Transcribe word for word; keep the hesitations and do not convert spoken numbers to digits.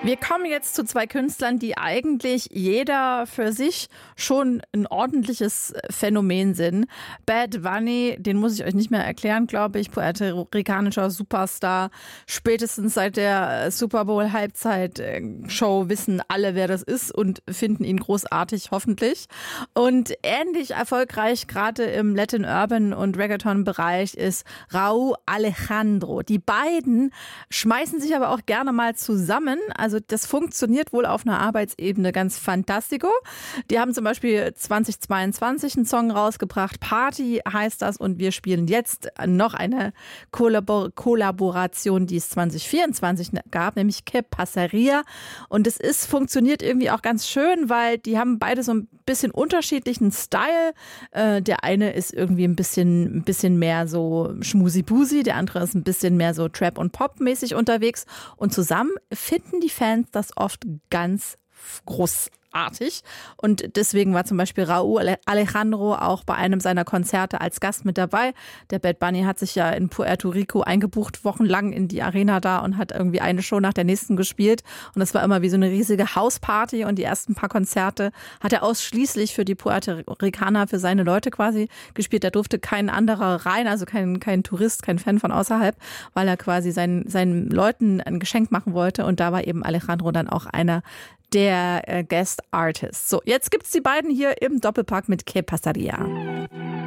Wir kommen jetzt zu zwei Künstlern, die eigentlich jeder für sich schon ein ordentliches Phänomen sind. Bad Bunny, den muss ich euch nicht mehr erklären, glaube ich, puerto-ricanischer Superstar. Spätestens seit der Super Bowl Halbzeit-Show wissen alle, wer das ist und finden ihn großartig, hoffentlich. Und ähnlich erfolgreich, gerade im Latin Urban und Reggaeton-Bereich, ist Rauw Alejandro. Die beiden schmeißen sich aber auch gerne mal zusammen. Also das funktioniert wohl auf einer Arbeitsebene ganz fantastico. Die haben zum Beispiel zwanzig zweiundzwanzig einen Song rausgebracht. Party heißt das. Und wir spielen jetzt noch eine Kollabor- Kollaboration, die es zwanzig vierundzwanzig gab, nämlich Que Pasaría. Und es ist, funktioniert irgendwie auch ganz schön, weil die haben beide so ein bisschen unterschiedlichen Style. Äh, der eine ist irgendwie ein bisschen, ein bisschen mehr so schmusi-busi, der andere ist ein bisschen mehr so Trap- und Pop-mäßig unterwegs. Und zusammen finden die Fans das oft ganz großartig. Und deswegen war zum Beispiel Rauw Alejandro auch bei einem seiner Konzerte als Gast mit dabei. Der Bad Bunny hat sich ja in Puerto Rico eingebucht, wochenlang in die Arena da und hat irgendwie eine Show nach der nächsten gespielt. Und das war immer wie so eine riesige Hausparty. Und die ersten paar Konzerte hat er ausschließlich für die Puerto Ricaner, für seine Leute quasi gespielt. Da durfte kein anderer rein, also kein, kein Tourist, kein Fan von außerhalb, weil er quasi seinen, seinen Leuten ein Geschenk machen wollte. Und da war eben Alejandro dann auch einer der äh, Guest Artists. So, jetzt gibt's die beiden hier im Doppelpack mit Que Pasaría.